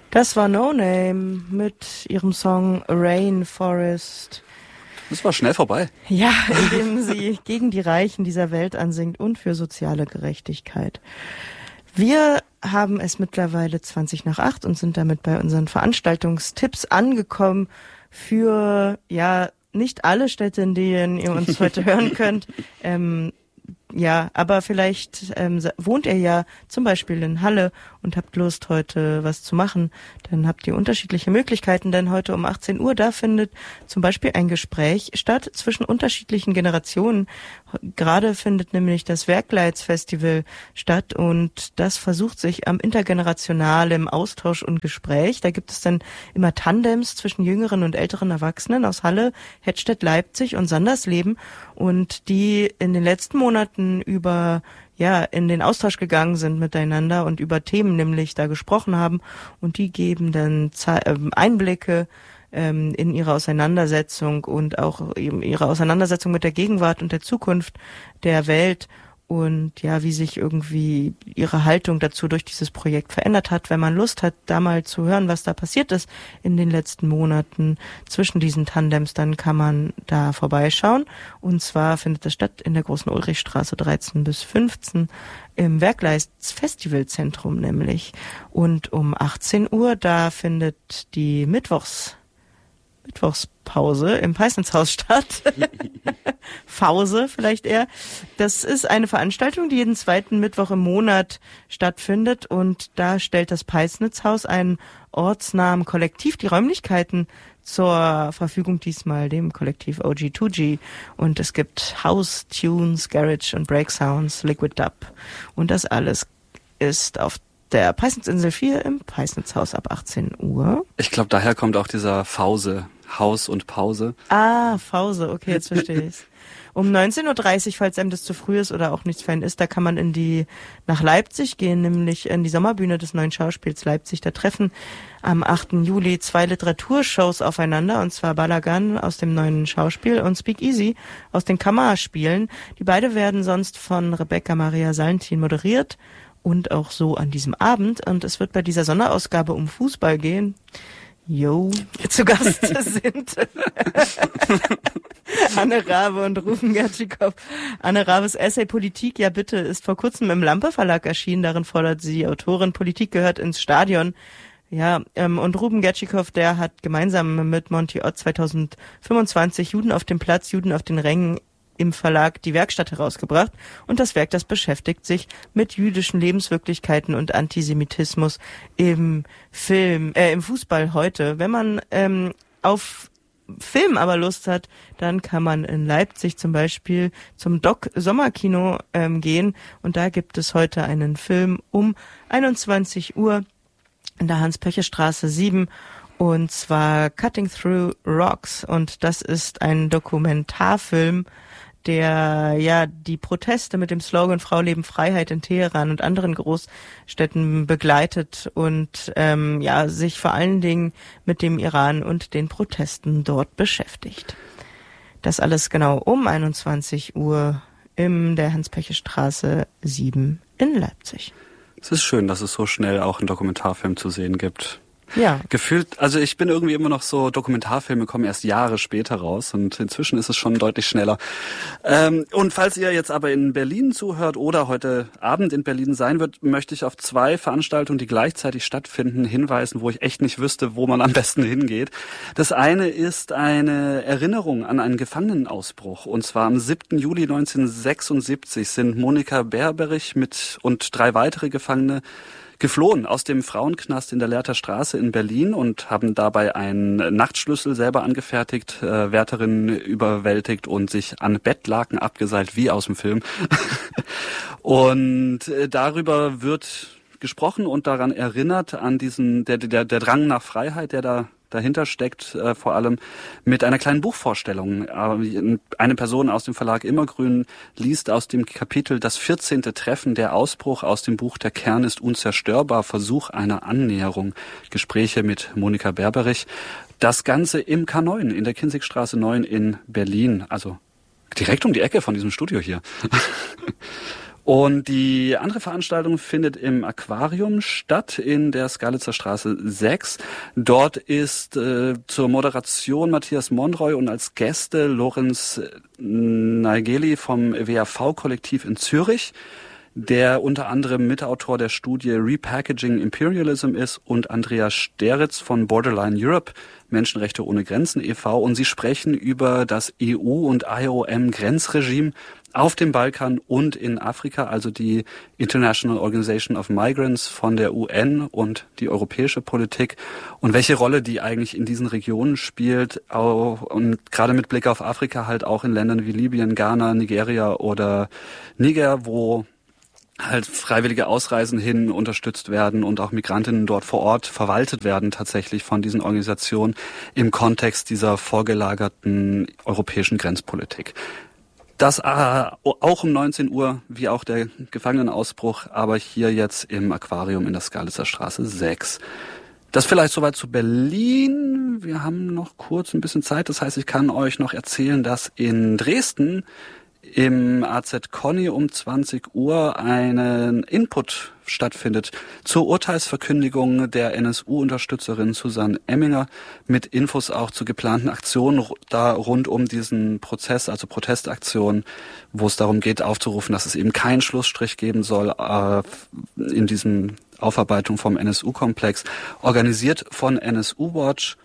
Das war No Name mit ihrem Song Rainforest. Das war schnell vorbei. Ja, indem sie gegen die Reichen dieser Welt ansingt und für soziale Gerechtigkeit. Wir haben es mittlerweile 7:20 und sind damit bei unseren Veranstaltungstipps angekommen für, ja, nicht alle Städte, in denen ihr uns heute hören könnt. Ja, aber vielleicht wohnt ihr ja zum Beispiel in Halle und habt Lust, heute was zu machen. Dann habt ihr unterschiedliche Möglichkeiten, denn heute um 18 Uhr, da findet zum Beispiel ein Gespräch statt zwischen unterschiedlichen Generationen. Gerade findet nämlich das Werkleitsfestival statt und das versucht sich am intergenerationalen Austausch und Gespräch. Da gibt es dann immer Tandems zwischen jüngeren und älteren Erwachsenen aus Halle, Hettstedt, Leipzig und Sandersleben und die in den letzten Monaten in den Austausch gegangen sind miteinander und über Themen nämlich da gesprochen haben und die geben dann Einblicke in ihre Auseinandersetzung und auch ihre Auseinandersetzung mit der Gegenwart und der Zukunft der Welt und ja, wie sich irgendwie ihre Haltung dazu durch dieses Projekt verändert hat. Wenn man Lust hat, da mal zu hören, was da passiert ist in den letzten Monaten zwischen diesen Tandems, dann kann man da vorbeischauen. Und zwar findet das statt in der Großen Ulrichstraße 13 bis 15 im Werkleitsfestivalzentrum nämlich. Und um 18 Uhr, da findet die Mittwochspause im Peissnitzhaus statt. Pause vielleicht eher. Das ist eine Veranstaltung, die jeden zweiten Mittwoch im Monat stattfindet und da stellt das Peissnitzhaus einen ortsnahen Kollektiv die Räumlichkeiten zur Verfügung, diesmal dem Kollektiv OG2G und es gibt House, Tunes, Garage und Break Sounds, Liquid Dub und das alles ist auf der Peissnitzinsel 4 im Peissnitzhaus ab 18 Uhr. Ich glaube, daher kommt auch dieser Fause, Haus und Pause. Ah, Pause, okay, jetzt verstehe ich's. Um 19:30 Uhr, falls einem das zu früh ist oder auch nichts für einen ist, da kann man nach Leipzig gehen, nämlich in die Sommerbühne des Neuen Schauspiels Leipzig. Da treffen am 8. Juli 2 Literaturshows aufeinander, und zwar Balagan aus dem Neuen Schauspiel und Speak Easy aus den Kammerspielen. Die beide werden sonst von Rebecca Maria Salentin moderiert und auch so an diesem Abend. Und es wird bei dieser Sonderausgabe um Fußball gehen. Zu Gast sind Anne Rabe und Rufen Gertschikow. Anne Rabes Essay Politik, ja bitte, ist vor kurzem im Lampe Verlag erschienen. Darin fordert sie, Autorin, Politik gehört ins Stadion. Ja, und Ruben Gertschikow, der hat gemeinsam mit Monty Ott 2025 Juden auf dem Platz, Juden auf den Rängen im Verlag Die Werkstatt herausgebracht. Und das Werk, das beschäftigt sich mit jüdischen Lebenswirklichkeiten und Antisemitismus im Fußball heute. Wenn man auf Film aber Lust hat, dann kann man in Leipzig zum Beispiel zum Doc Sommerkino gehen. Und da gibt es heute einen Film um 21 Uhr in der Hans-Pöche-Straße 7. Und zwar Cutting Through Rocks. Und das ist ein Dokumentarfilm, der ja die Proteste mit dem Slogan Frau, Leben, Freiheit in Teheran und anderen Großstädten begleitet und sich vor allen Dingen mit dem Iran und den Protesten dort beschäftigt. Das alles genau um 21 Uhr in der Hans-Pöche-Straße 7 in Leipzig. Es ist schön, dass es so schnell auch einen Dokumentarfilm zu sehen gibt. Ja. Gefühlt, also ich bin irgendwie immer noch so, Dokumentarfilme kommen erst Jahre später raus und inzwischen ist es schon deutlich schneller. Und falls ihr jetzt aber in Berlin zuhört oder heute Abend in Berlin sein wird, möchte ich auf 2 Veranstaltungen, die gleichzeitig stattfinden, hinweisen, wo ich echt nicht wüsste, wo man am besten hingeht. Das eine ist eine Erinnerung an einen Gefangenenausbruch, und zwar am 7. Juli 1976 sind Monika Berberich und 3 weitere Gefangene geflohen aus dem Frauenknast in der Lehrter Straße in Berlin und haben dabei einen Nachtschlüssel selber angefertigt, Wärterinnen überwältigt und sich an Bettlaken abgeseilt, wie aus dem Film. Und darüber wird gesprochen und daran erinnert, an diesen der Drang nach Freiheit, der da dahinter steckt, vor allem mit einer kleinen Buchvorstellung. Eine Person aus dem Verlag Immergrün liest aus dem Kapitel Das 14. Treffen, der Ausbruch aus dem Buch Der Kern ist unzerstörbar, Versuch einer Annäherung. Gespräche mit Monika Berberich. Das Ganze im K9 in der Kinzigstraße 9 in Berlin, also direkt um die Ecke von diesem Studio hier. Und die andere Veranstaltung findet im Aquarium statt, in der Skalitzer Straße 6. Dort ist zur Moderation Matthias Monroy und als Gäste Lorenz Naegeli vom WAV-Kollektiv in Zürich, der unter anderem Mitautor der Studie Repackaging Imperialism ist, und Andrea Steritz von Borderline Europe, Menschenrechte ohne Grenzen e.V. Und sie sprechen über das EU- und IOM-Grenzregime auf dem Balkan und in Afrika, also die International Organization of Migrants von der UN und die europäische Politik und welche Rolle die eigentlich in diesen Regionen spielt, auch, und gerade mit Blick auf Afrika halt auch in Ländern wie Libyen, Ghana, Nigeria oder Niger, wo halt freiwillige Ausreisen hin unterstützt werden und auch Migrantinnen dort vor Ort verwaltet werden tatsächlich von diesen Organisationen im Kontext dieser vorgelagerten europäischen Grenzpolitik. Das auch um 19 Uhr, wie auch der Gefangenenausbruch, aber hier jetzt im Aquarium in der Skalitzer Straße 6. Das vielleicht soweit zu Berlin. Wir haben noch kurz ein bisschen Zeit. Das heißt, ich kann euch noch erzählen, dass in Dresden im AZ Conny um 20 Uhr einen Input stattfindet zur Urteilsverkündigung der NSU-Unterstützerin Susanne Emminger mit Infos auch zu geplanten Aktionen da rund um diesen Prozess, also Protestaktionen, wo es darum geht, aufzurufen, dass es eben keinen Schlussstrich geben soll in diesem Aufarbeitung vom NSU-Komplex, organisiert von NSU Watch.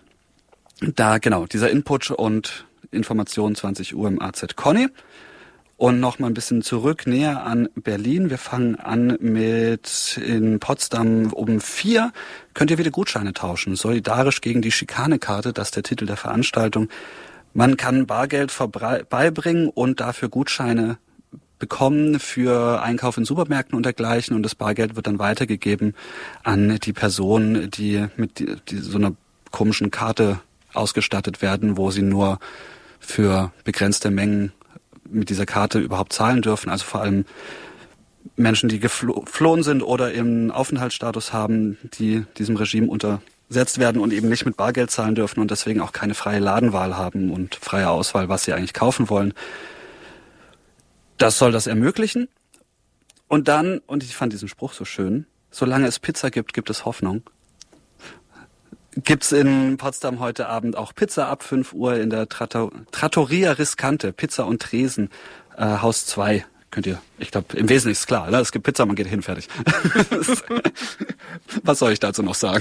Da genau, dieser Input und Informationen 20 Uhr im AZ Conny. Und noch mal ein bisschen zurück, näher an Berlin. Wir fangen an mit in Potsdam um 4. Könnt ihr wieder Gutscheine tauschen. Solidarisch gegen die Schikanekarte, das ist der Titel der Veranstaltung. Man kann Bargeld beibringen und dafür Gutscheine bekommen für Einkauf in Supermärkten und dergleichen. Und das Bargeld wird dann weitergegeben an die Personen, die mit so einer komischen Karte ausgestattet werden, wo sie nur für begrenzte Mengen mit dieser Karte überhaupt zahlen dürfen, also vor allem Menschen, die geflohen sind oder im Aufenthaltsstatus haben, die diesem Regime untersetzt werden und eben nicht mit Bargeld zahlen dürfen und deswegen auch keine freie Ladenwahl haben und freie Auswahl, was sie eigentlich kaufen wollen. Das soll das ermöglichen. Und dann, und ich fand diesen Spruch so schön, solange es Pizza gibt, gibt es Hoffnung. Gibt's in Potsdam heute Abend auch Pizza ab 5 Uhr in der Trattoria Riscante, Pizza und Tresen, Haus 2. Könnt ihr, ich glaube, im Wesentlichen ist klar, ne? Es gibt Pizza, man geht hin, fertig. Was soll ich dazu noch sagen?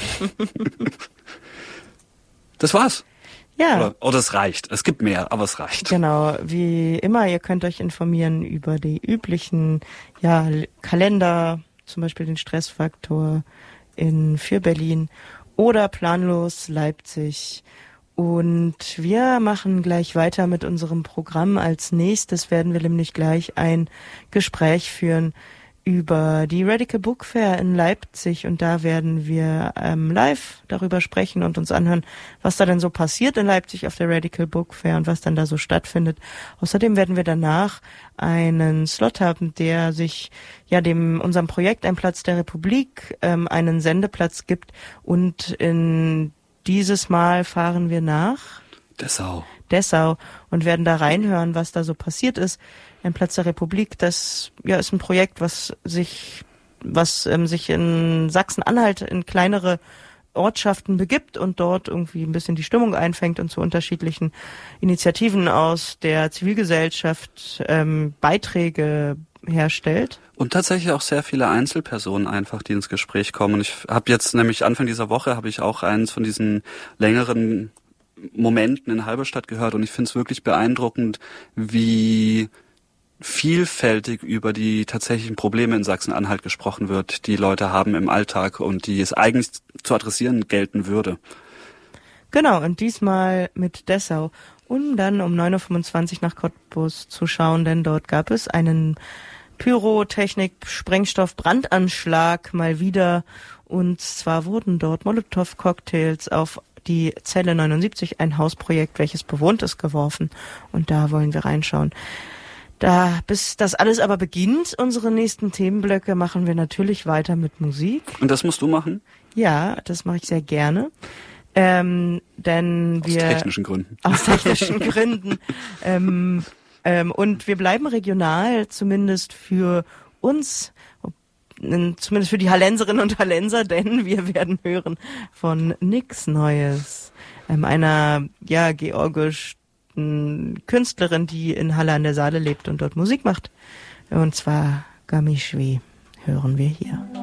Das war's. Ja. Oder es reicht. Es gibt mehr, aber es reicht. Genau, wie immer, ihr könnt euch informieren über die üblichen Kalender, zum Beispiel den Stressfaktor für Berlin oder Planlos Leipzig. Und wir machen gleich weiter mit unserem Programm. Als nächstes werden wir nämlich gleich ein Gespräch führen über die Radical Book Fair in Leipzig. Und da werden wir live darüber sprechen und uns anhören, was da denn so passiert in Leipzig auf der Radical Book Fair und was dann da so stattfindet. Außerdem werden wir danach einen Slot haben, der sich unserem Projekt Ein Platz der Republik einen Sendeplatz gibt. Und dieses Mal fahren wir nach Dessau und werden da reinhören, was da so passiert ist. Ein Platz der Republik, das ist ein Projekt, was sich in Sachsen-Anhalt in kleinere Ortschaften begibt und dort irgendwie ein bisschen die Stimmung einfängt und zu unterschiedlichen Initiativen aus der Zivilgesellschaft Beiträge herstellt. Und tatsächlich auch sehr viele Einzelpersonen einfach, die ins Gespräch kommen. Und ich habe jetzt nämlich Anfang dieser Woche auch eins von diesen längeren Momenten in Halberstadt gehört und ich finde es wirklich beeindruckend, wie vielfältig über die tatsächlichen Probleme in Sachsen-Anhalt gesprochen wird, die Leute haben im Alltag und die es eigentlich zu adressieren gelten würde. Genau, und diesmal mit Dessau, um dann um 9.25 Uhr nach Cottbus zu schauen, denn dort gab es einen Pyrotechnik-Sprengstoff-Brandanschlag mal wieder. Und zwar wurden dort Molotow-Cocktails auf die Zelle 79, ein Hausprojekt, welches bewohnt ist, geworfen. Und da wollen wir reinschauen. Bis das alles aber beginnt, unsere nächsten Themenblöcke, machen wir natürlich weiter mit Musik. Und das musst du machen? Ja, das mache ich sehr gerne. Denn aus technischen Gründen. Aus technischen Gründen. Und wir bleiben regional, zumindest für uns, zumindest für die Hallenserinnen und Hallenser, denn wir werden hören von Nix Neues, einer georgischen Künstlerin, die in Halle an der Saale lebt und dort Musik macht. Und zwar Gamishwi hören wir hier.